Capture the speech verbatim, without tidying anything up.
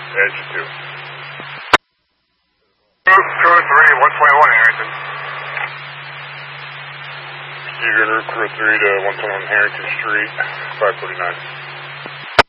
Edge two. Crew three, one twenty-one Harrington. Eager Crew three to one twenty-one Harrington Street, five forty-nine.